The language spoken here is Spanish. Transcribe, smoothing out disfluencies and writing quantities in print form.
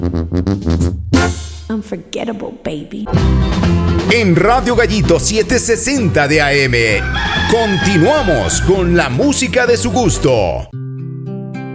Unforgettable, baby. En Radio Gallito 760 de AM, continuamos con la música de su gusto.